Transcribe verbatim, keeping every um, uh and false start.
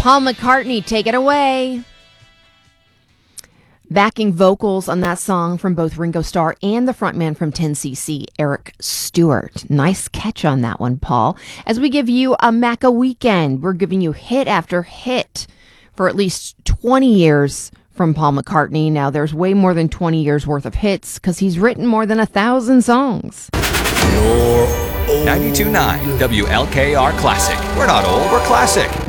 Paul McCartney, take it away. Backing vocals on that song from both Ringo Starr and the frontman from ten C C, Eric Stewart. Nice catch on that one, Paul. As we give you a Macca weekend, we're giving you hit after hit for at least twenty years from Paul McCartney. Now, there's way more than twenty years worth of hits because he's written more than a thousand songs. ninety-two point nine W L K R Classic. We're not old, we're classic.